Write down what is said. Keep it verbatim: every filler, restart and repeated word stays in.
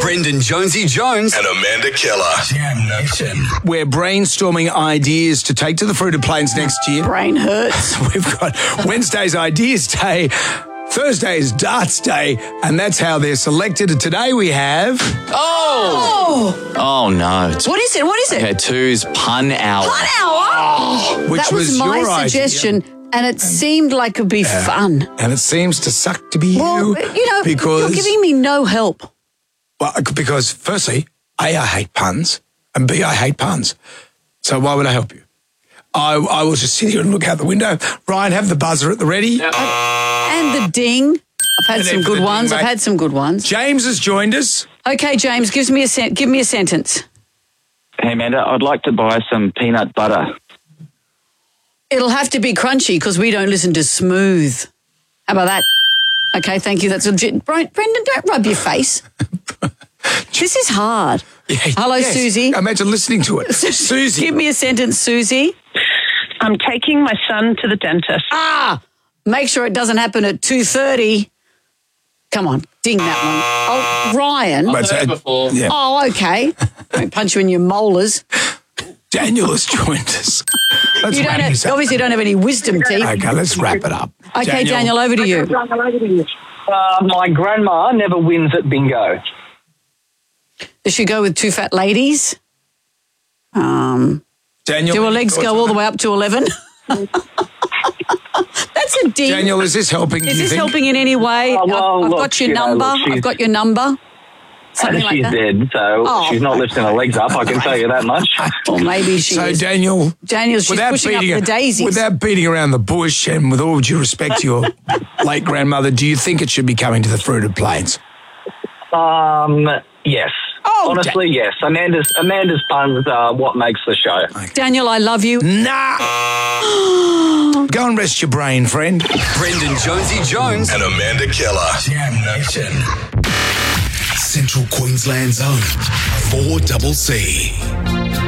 Brendan Jonesy Jones and Amanda Keller. Jam Nation. We're brainstorming ideas to take to the Fruited Plains next year. Brain hurts. We've got Wednesday's Ideas Day, Thursday's Darts Day, and that's how they're selected. And today we have... Oh! Oh, no. It's What is it? What is it? okay, two's pun hour. Pun hour? Which that was, was my your idea. suggestion, and it seemed like it would be fun. And it seems to suck to be Well, you. you know, because, you're giving me no help. Well, because firstly, A, I hate puns, and B, I hate puns. So why would I help you? I, I will just sit here and look out the window. Ryan, have the buzzer at the ready. And the ding. I've had And then some for good the ding, ones. I've mate. had some good ones. James has joined us. Okay, James, gives me a sen- give me a sentence. Hey, Amanda, I'd like to buy some peanut butter. It'll have to be crunchy because we don't listen to smooth. How about that? Okay, thank you. That's legit. Brendan, don't rub your face. This is hard. Yeah, Hello, yes. Susie. Imagine listening to it. Susie. Give me a sentence, Susie. I'm taking my son to the dentist. Ah, make sure it doesn't happen at two thirty. Come on, ding that one. Oh, Ryan. But, uh, before. yeah. Oh, okay. Don't punch you in your molars. Daniel has joined us. Let's You don't wrap have, this up. obviously don't have any wisdom teeth. Okay, let's wrap it up. Okay, Daniel, over to you. Uh, my grandma never wins at bingo. Does she go with two fat ladies? Um, Daniel, do her any legs thoughts go on all the that? way up to eleven? That's a ding. Daniel, is this helping? Is you this think? helping in any way? Oh, well, I've, I've look, got your you know, number. look, she's- I've got your number. Something like she's that. dead, so Oh. she's not lifting her legs up, I can tell you that much. Or maybe she So, is. Daniel, Daniel, she's without pushing up beating, the daisies. without beating around the bush and with all due respect to your late grandmother, do you think it should be coming to the Fruited Plains? Um, yes. Oh, Honestly, yes. Amanda's Amanda's puns are what makes the show. Daniel, I love you. Nah. Go and rest your brain, friend. Brendan Jonesy Jones And Amanda Keller. Jam Nation. Central Queensland's own four C C.